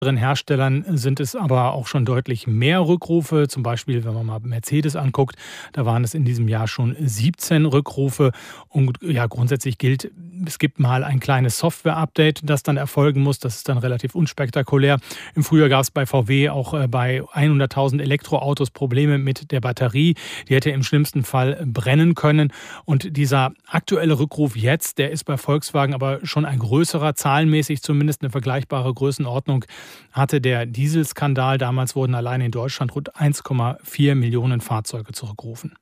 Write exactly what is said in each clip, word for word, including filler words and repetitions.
Herstellern sind es aber auch schon deutlich mehr Rückrufe. Zum Beispiel, wenn man mal Mercedes anguckt, da waren es in diesem Jahr schon siebzehn Rückrufe. Und ja, grundsätzlich gilt, es gibt mal ein kleines Software-Update, das dann erfolgen muss. Das ist dann relativ unspektakulär. Im Frühjahr gab es bei V W auch bei hunderttausend Elektroautos Probleme mit der Batterie. Die hätte im schlimmsten Fall brennen können. Und dieser aktuelle Rückruf jetzt, der ist bei Volkswagen aber schon ein größerer, zahlenmäßig zumindest eine vergleichbare Größenordnung hatte der Dieselskandal. Damals wurden allein in Deutschland rund eins Komma vier Millionen Fahrzeuge zurückgerufen.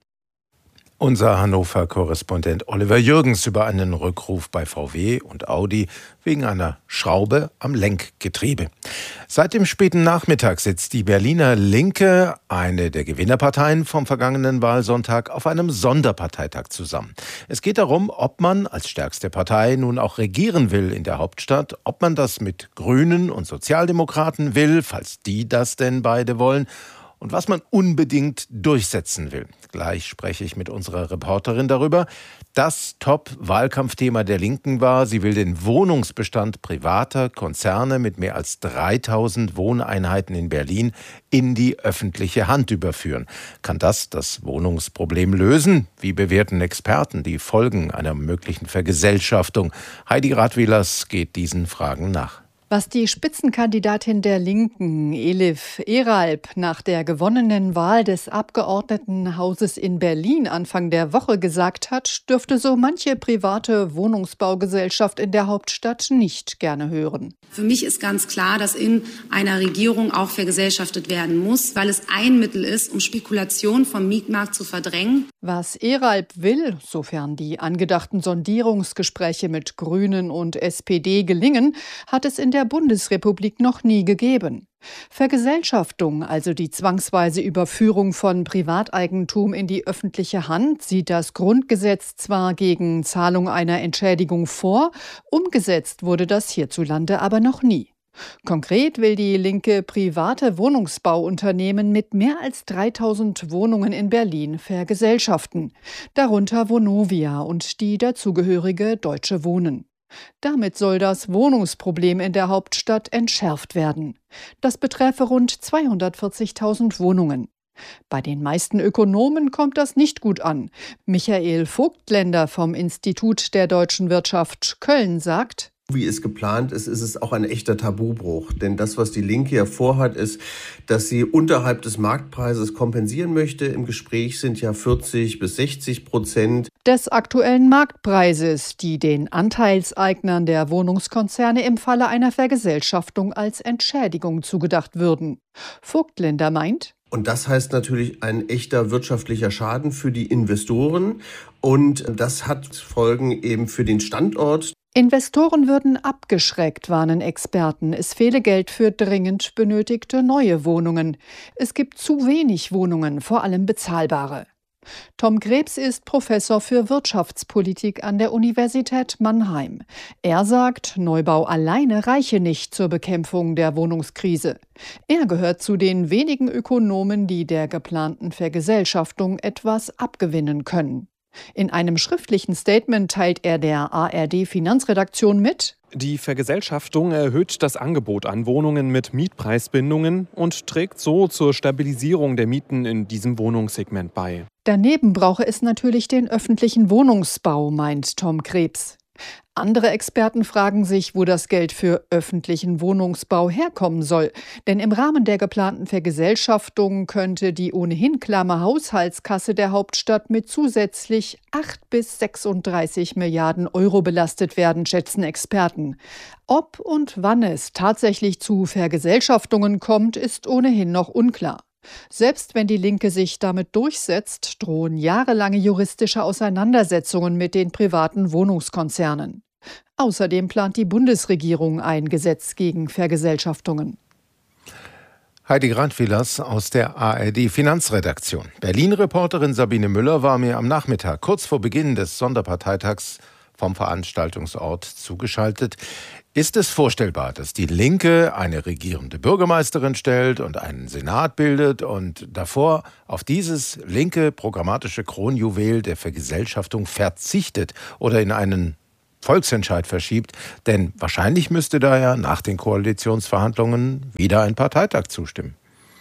Unser Hannover-Korrespondent Oliver Jürgens über einen Rückruf bei V W und Audi wegen einer Schraube am Lenkgetriebe. Seit dem späten Nachmittag sitzt die Berliner Linke, eine der Gewinnerparteien vom vergangenen Wahlsonntag, auf einem Sonderparteitag zusammen. Es geht darum, ob man als stärkste Partei nun auch regieren will in der Hauptstadt, ob man das mit Grünen und Sozialdemokraten will, falls die das denn beide wollen, und was man unbedingt durchsetzen will. Gleich spreche ich mit unserer Reporterin darüber. Das Top-Wahlkampfthema der Linken war, sie will den Wohnungsbestand privater Konzerne mit mehr als dreitausend Wohneinheiten in Berlin in die öffentliche Hand überführen. Kann das das Wohnungsproblem lösen? Wie bewerten Experten die Folgen einer möglichen Vergesellschaftung? Heidi Radwilas geht diesen Fragen nach. Was die Spitzenkandidatin der Linken, Elif Eralp, nach der gewonnenen Wahl des Abgeordnetenhauses in Berlin Anfang der Woche gesagt hat, dürfte so manche private Wohnungsbaugesellschaft in der Hauptstadt nicht gerne hören. Für mich ist ganz klar, dass in einer Regierung auch vergesellschaftet werden muss, weil es ein Mittel ist, um Spekulation vom Mietmarkt zu verdrängen. Was Eralp will, sofern die angedachten Sondierungsgespräche mit Grünen und S P D gelingen, hat es in der Bundesrepublik noch nie gegeben. Vergesellschaftung, also die zwangsweise Überführung von Privateigentum in die öffentliche Hand, sieht das Grundgesetz zwar gegen Zahlung einer Entschädigung vor, umgesetzt wurde das hierzulande aber noch nie. Konkret will die Linke private Wohnungsbauunternehmen mit mehr als dreitausend Wohnungen in Berlin vergesellschaften, darunter Vonovia und die dazugehörige Deutsche Wohnen. Damit soll das Wohnungsproblem in der Hauptstadt entschärft werden. Das betreffe rund zweihundertvierzigtausend Wohnungen. Bei den meisten Ökonomen kommt das nicht gut an. Michael Vogtländer vom Institut der deutschen Wirtschaft Köln sagt: Wie es geplant ist, ist es auch ein echter Tabubruch. Denn das, was die Linke ja vorhat, ist, dass sie unterhalb des Marktpreises kompensieren möchte. Im Gespräch sind ja vierzig bis sechzig Prozent des aktuellen Marktpreises, die den Anteilseignern der Wohnungskonzerne im Falle einer Vergesellschaftung als Entschädigung zugedacht würden. Vogtländer meint: Und das heißt natürlich ein echter wirtschaftlicher Schaden für die Investoren. Und das hat Folgen eben für den Standort. Investoren würden abgeschreckt, warnen Experten. Es fehle Geld für dringend benötigte neue Wohnungen. Es gibt zu wenig Wohnungen, vor allem bezahlbare. Tom Krebs ist Professor für Wirtschaftspolitik an der Universität Mannheim. Er sagt, Neubau alleine reiche nicht zur Bekämpfung der Wohnungskrise. Er gehört zu den wenigen Ökonomen, die der geplanten Vergesellschaftung etwas abgewinnen können. In einem schriftlichen Statement teilt er der A R D-Finanzredaktion mit: Die Vergesellschaftung erhöht das Angebot an Wohnungen mit Mietpreisbindungen und trägt so zur Stabilisierung der Mieten in diesem Wohnungssegment bei. Daneben brauche es natürlich den öffentlichen Wohnungsbau, meint Tom Krebs. Andere Experten fragen sich, wo das Geld für öffentlichen Wohnungsbau herkommen soll. Denn im Rahmen der geplanten Vergesellschaftung könnte die ohnehin klamme Haushaltskasse der Hauptstadt mit zusätzlich acht bis sechsunddreißig Milliarden Euro belastet werden, schätzen Experten. Ob und wann es tatsächlich zu Vergesellschaftungen kommt, ist ohnehin noch unklar. Selbst wenn die Linke sich damit durchsetzt, drohen jahrelange juristische Auseinandersetzungen mit den privaten Wohnungskonzernen. Außerdem plant die Bundesregierung ein Gesetz gegen Vergesellschaftungen. Heidi Radwilas aus der A R D-Finanzredaktion. Berlin-Reporterin Sabine Müller war mir am Nachmittag, kurz vor Beginn des Sonderparteitags, vom Veranstaltungsort zugeschaltet. Ist es vorstellbar, dass die Linke eine regierende Bürgermeisterin stellt und einen Senat bildet und davor auf dieses linke programmatische Kronjuwel der Vergesellschaftung verzichtet oder in einen Volksentscheid verschiebt. Denn wahrscheinlich müsste da ja nach den Koalitionsverhandlungen wieder ein Parteitag zustimmen.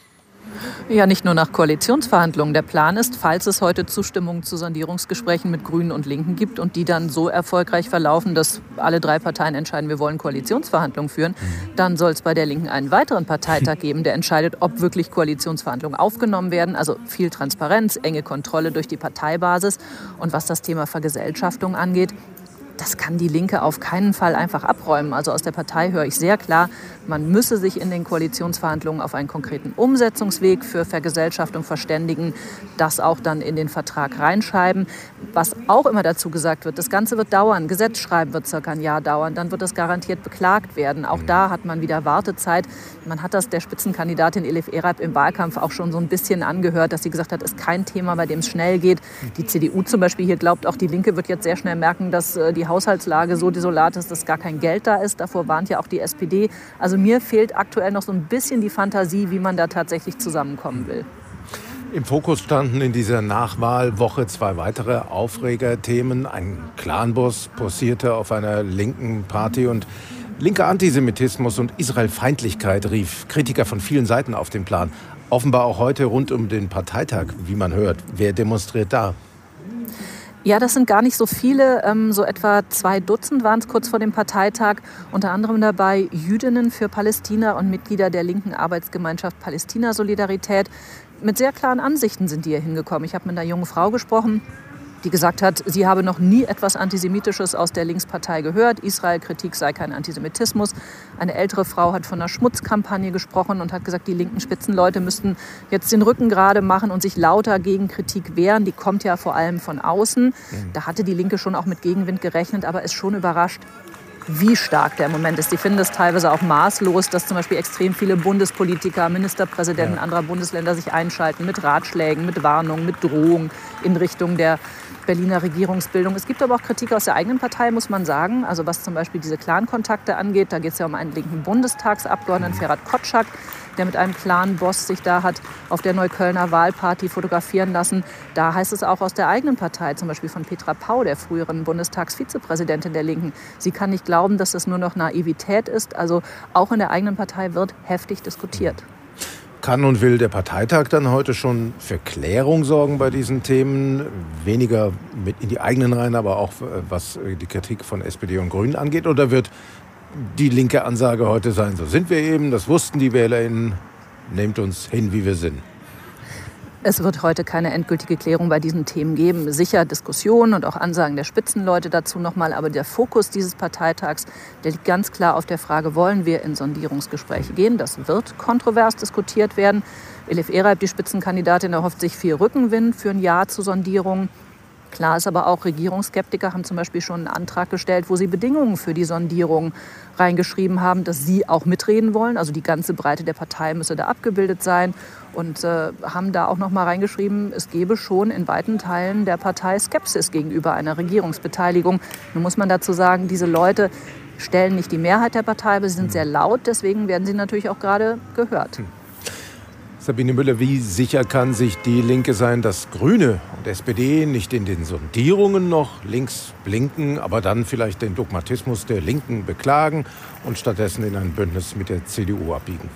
Ja, nicht nur nach Koalitionsverhandlungen. Der Plan ist, falls es heute Zustimmung zu Sondierungsgesprächen mit Grünen und Linken gibt und die dann so erfolgreich verlaufen, dass alle drei Parteien entscheiden, wir wollen Koalitionsverhandlungen führen, dann soll es bei der Linken einen weiteren Parteitag geben, der entscheidet, ob wirklich Koalitionsverhandlungen aufgenommen werden. Also viel Transparenz, enge Kontrolle durch die Parteibasis. Und was das Thema Vergesellschaftung angeht, das kann die Linke auf keinen Fall einfach abräumen. Also aus der Partei höre ich sehr klar, man müsse sich in den Koalitionsverhandlungen auf einen konkreten Umsetzungsweg für Vergesellschaftung verständigen, das auch dann in den Vertrag reinschreiben. Was auch immer dazu gesagt wird, das Ganze wird dauern, Gesetz schreiben wird circa ein Jahr dauern, dann wird es garantiert beklagt werden. Auch da hat man wieder Wartezeit. Man hat das der Spitzenkandidatin Elif Erab im Wahlkampf auch schon so ein bisschen angehört, dass sie gesagt hat, es ist kein Thema, bei dem es schnell geht. Die C D U zum Beispiel hier glaubt, auch die Linke wird jetzt sehr schnell merken, dass die Haushaltslage so desolat ist, dass gar kein Geld da ist. Davor warnt ja auch die S P D. Also mir fehlt aktuell noch so ein bisschen die Fantasie, wie man da tatsächlich zusammenkommen will. Im Fokus standen in dieser Nachwahlwoche zwei weitere Aufregerthemen. Ein Clanboss posierte auf einer linken Party und linker Antisemitismus und Israelfeindlichkeit rief Kritiker von vielen Seiten auf den Plan. Offenbar auch heute rund um den Parteitag, wie man hört. Wer demonstriert da? Ja, das sind gar nicht so viele, ähm, so etwa zwei Dutzend waren es kurz vor dem Parteitag. Unter anderem dabei Jüdinnen für Palästina und Mitglieder der linken Arbeitsgemeinschaft Palästina-Solidarität. Mit sehr klaren Ansichten sind die hier hingekommen. Ich habe mit einer jungen Frau gesprochen, die gesagt hat, sie habe noch nie etwas Antisemitisches aus der Linkspartei gehört. Israel-Kritik sei kein Antisemitismus. Eine ältere Frau hat von einer Schmutzkampagne gesprochen und hat gesagt, die linken Spitzenleute müssten jetzt den Rücken gerade machen und sich lauter gegen Kritik wehren. Die kommt ja vor allem von außen. Da hatte die Linke schon auch mit Gegenwind gerechnet, aber ist schon überrascht, wie stark der im Moment ist. Die finden es teilweise auch maßlos, dass zum Beispiel extrem viele Bundespolitiker, Ministerpräsidenten ja. anderer Bundesländer sich einschalten mit Ratschlägen, mit Warnungen, mit Drohungen in Richtung der Berliner Regierungsbildung. Es gibt aber auch Kritik aus der eigenen Partei, muss man sagen. Also was zum Beispiel diese Clan-Kontakte angeht, da geht es ja um einen linken Bundestagsabgeordneten, Ferhat Kotschak, der mit einem Clan-Boss sich da hat auf der Neuköllner Wahlparty fotografieren lassen. Da heißt es auch aus der eigenen Partei, zum Beispiel von Petra Pau, der früheren Bundestagsvizepräsidentin der Linken. Sie kann nicht glauben, dass das nur noch Naivität ist. Also auch in der eigenen Partei wird heftig diskutiert. Kann und will der Parteitag dann heute schon für Klärung sorgen bei diesen Themen? Weniger mit in die eigenen Reihen, aber auch was die Kritik von S P D und Grünen angeht? Oder wird die linke Ansage heute sein, so sind wir eben, das wussten die WählerInnen, nehmt uns hin, wie wir sind? Es wird heute keine endgültige Klärung bei diesen Themen geben. Sicher Diskussionen und auch Ansagen der Spitzenleute dazu nochmal. Aber der Fokus dieses Parteitags, der liegt ganz klar auf der Frage, wollen wir in Sondierungsgespräche gehen? Das wird kontrovers diskutiert werden. Elif Erab, die Spitzenkandidatin, erhofft sich viel Rückenwind für ein Ja zu Sondierungen. Klar ist aber auch, Regierungsskeptiker haben zum Beispiel schon einen Antrag gestellt, wo sie Bedingungen für die Sondierung reingeschrieben haben, dass sie auch mitreden wollen. Also die ganze Breite der Partei müsse da abgebildet sein. Und äh, haben da auch noch mal reingeschrieben, es gebe schon in weiten Teilen der Partei Skepsis gegenüber einer Regierungsbeteiligung. Nun muss man dazu sagen, diese Leute stellen nicht die Mehrheit der Partei, aber sie sind sehr laut. Deswegen werden sie natürlich auch gerade gehört. Sabine Müller, wie sicher kann sich die Linke sein, dass Grüne und S P D nicht in den Sondierungen noch links blinken, aber dann vielleicht den Dogmatismus der Linken beklagen und stattdessen in ein Bündnis mit der C D U abbiegen?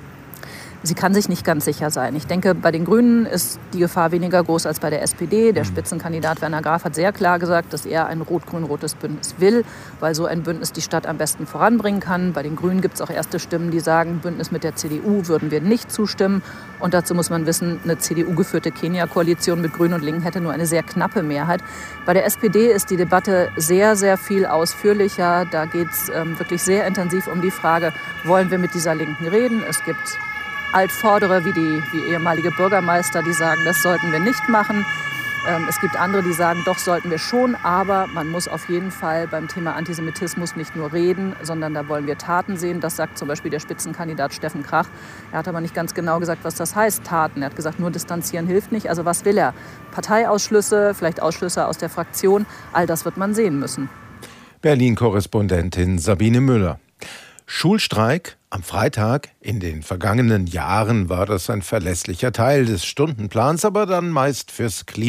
Sie kann sich nicht ganz sicher sein. Ich denke, bei den Grünen ist die Gefahr weniger groß als bei der S P D. Der Spitzenkandidat Werner Graf hat sehr klar gesagt, dass er ein rot-grün-rotes Bündnis will, weil so ein Bündnis die Stadt am besten voranbringen kann. Bei den Grünen gibt es auch erste Stimmen, die sagen, Bündnis mit der C D U würden wir nicht zustimmen. Und dazu muss man wissen, eine C D U-geführte Kenia-Koalition mit Grünen und Linken hätte nur eine sehr knappe Mehrheit. Bei der S P D ist die Debatte sehr, sehr viel ausführlicher. Da geht es ähm, wirklich sehr intensiv um die Frage, wollen wir mit dieser Linken reden? Es gibt Altvordere wie die wie ehemalige Bürgermeister, die sagen, das sollten wir nicht machen. Ähm, es gibt andere, die sagen, doch sollten wir schon, aber man muss auf jeden Fall beim Thema Antisemitismus nicht nur reden, sondern da wollen wir Taten sehen. Das sagt zum Beispiel der Spitzenkandidat Steffen Krach. Er hat aber nicht ganz genau gesagt, was das heißt, Taten. Er hat gesagt, nur distanzieren hilft nicht. Also was will er? Parteiausschlüsse, vielleicht Ausschlüsse aus der Fraktion, all das wird man sehen müssen. Berlin-Korrespondentin Sabine Müller. Schulstreik am Freitag. In den vergangenen Jahren war das ein verlässlicher Teil des Stundenplans, aber dann meist fürs Klima.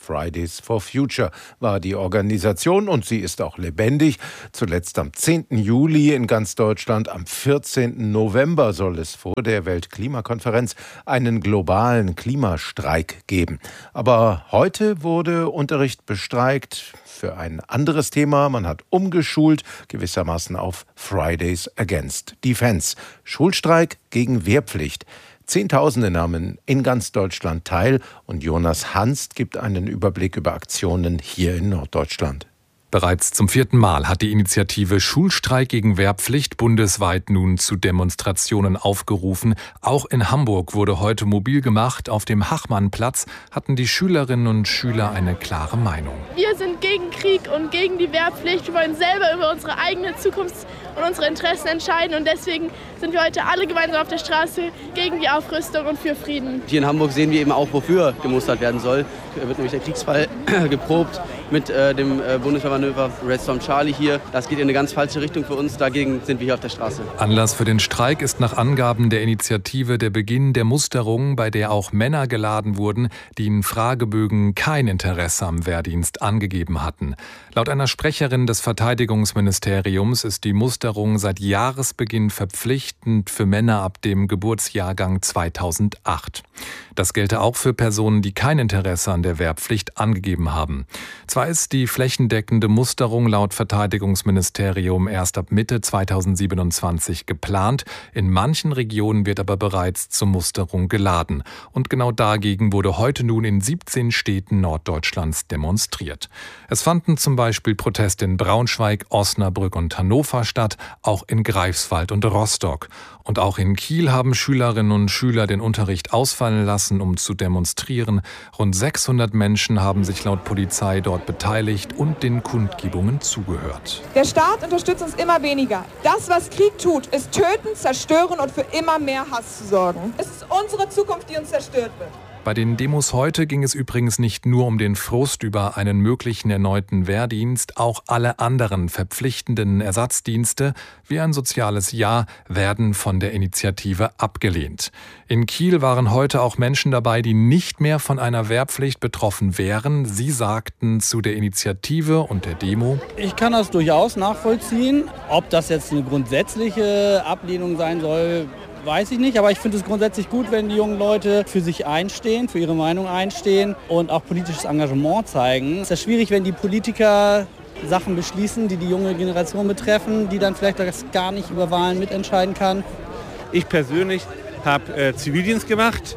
Fridays for Future war die Organisation und sie ist auch lebendig. Zuletzt am zehnten Juli in ganz Deutschland, am vierzehnten November soll es vor der Weltklimakonferenz einen globalen Klimastreik geben. Aber heute wurde Unterricht bestreikt für ein anderes Thema. Man hat umgeschult, gewissermaßen auf Fridays Against Defense. Schulstreik gegen Wehrpflicht. Zehntausende nahmen in ganz Deutschland teil und Jonas Hanst gibt einen Überblick über Aktionen hier in Norddeutschland. Bereits zum vierten Mal hat die Initiative Schulstreik gegen Wehrpflicht bundesweit nun zu Demonstrationen aufgerufen. Auch in Hamburg wurde heute mobil gemacht. Auf dem Hachmannplatz hatten die Schülerinnen und Schüler eine klare Meinung. Wir sind gegen Krieg und gegen die Wehrpflicht. Wir wollen selber über unsere eigene Zukunft und unsere Interessen entscheiden. Und deswegen sind wir heute alle gemeinsam auf der Straße gegen die Aufrüstung und für Frieden. Hier in Hamburg sehen wir eben auch, wofür gemustert werden soll. Da wird nämlich der Kriegsfall geprobt mit äh, dem äh, Bundeswehrmanöver Red Storm Charlie hier. Das geht in eine ganz falsche Richtung für uns. Dagegen sind wir hier auf der Straße. Anlass für den Streik ist nach Angaben der Initiative der Beginn der Musterung, bei der auch Männer geladen wurden, die in Fragebögen kein Interesse am Wehrdienst angegeben hatten. Laut einer Sprecherin des Verteidigungsministeriums ist die Musterung seit Jahresbeginn verpflichtend für Männer ab dem Geburtsjahrgang zweitausendacht. Das gelte auch für Personen, die kein Interesse an der Wehrpflicht angegeben haben. Zwar ist die flächendeckende Musterung laut Verteidigungsministerium erst ab Mitte zweitausendsiebenundzwanzig geplant, in manchen Regionen wird aber bereits zur Musterung geladen. Und genau dagegen wurde heute nun in siebzehn Städten Norddeutschlands demonstriert. Es fanden zum Beispiel Proteste in Braunschweig, Osnabrück und Hannover statt, auch in Greifswald und Rostock. Und auch in Kiel haben Schülerinnen und Schüler den Unterricht ausfallen lassen, um zu demonstrieren. Rund sechshundert Menschen haben sich laut Polizei dort beteiligt und den Kundgebungen zugehört. Der Staat unterstützt uns immer weniger. Das, was Krieg tut, ist töten, zerstören und für immer mehr Hass zu sorgen. Es ist unsere Zukunft, die uns zerstört wird. Bei den Demos heute ging es übrigens nicht nur um den Frust über einen möglichen erneuten Wehrdienst, auch alle anderen verpflichtenden Ersatzdienste wie ein soziales Jahr werden von der Initiative abgelehnt. In Kiel waren heute auch Menschen dabei, die nicht mehr von einer Wehrpflicht betroffen wären. Sie sagten zu der Initiative und der Demo: Ich kann das durchaus nachvollziehen. Ob das jetzt eine grundsätzliche Ablehnung sein soll, weiß ich nicht, aber ich finde es grundsätzlich gut, wenn die jungen Leute für sich einstehen, für ihre Meinung einstehen und auch politisches Engagement zeigen. Es ist ja schwierig, wenn die Politiker Sachen beschließen, die die junge Generation betreffen, die dann vielleicht das gar nicht über Wahlen mitentscheiden kann. Ich persönlich habe äh, Zivildienst gemacht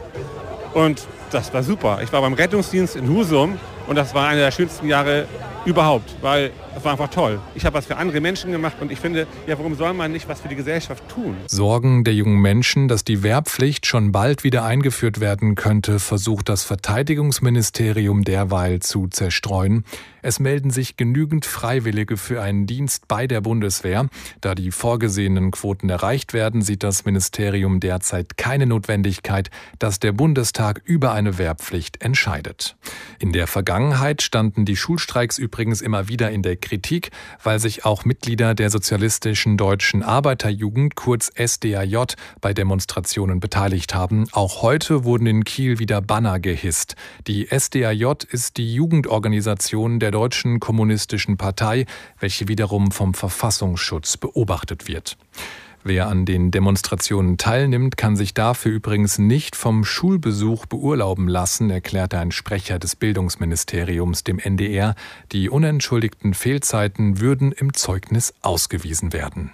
und das war super. Ich war beim Rettungsdienst in Husum und das war einer der schönsten Jahre überhaupt, weil das war einfach toll. Ich habe was für andere Menschen gemacht und ich finde, ja, warum soll man nicht was für die Gesellschaft tun? Sorgen der jungen Menschen, dass die Wehrpflicht schon bald wieder eingeführt werden könnte, versucht das Verteidigungsministerium derweil zu zerstreuen. Es melden sich genügend Freiwillige für einen Dienst bei der Bundeswehr. Da die vorgesehenen Quoten erreicht werden, sieht das Ministerium derzeit keine Notwendigkeit, dass der Bundestag über eine Wehrpflicht entscheidet. In der Vergangenheit standen die Schulstreiks übrigens immer wieder in der Kritik, weil sich auch Mitglieder der Sozialistischen Deutschen Arbeiterjugend, kurz S D A J, bei Demonstrationen beteiligt haben. Auch heute wurden in Kiel wieder Banner gehisst. Die S D A J ist die Jugendorganisation der Deutschen Kommunistischen Partei, welche wiederum vom Verfassungsschutz beobachtet wird. Wer an den Demonstrationen teilnimmt, kann sich dafür übrigens nicht vom Schulbesuch beurlauben lassen, erklärte ein Sprecher des Bildungsministeriums dem N D R. Die unentschuldigten Fehlzeiten würden im Zeugnis ausgewiesen werden.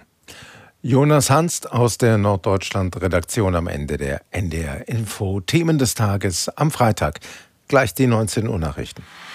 Jonas Hanst aus der Norddeutschland-Redaktion am Ende der N D R Info. Themen des Tages am Freitag. Gleich die neunzehn Uhr Nachrichten.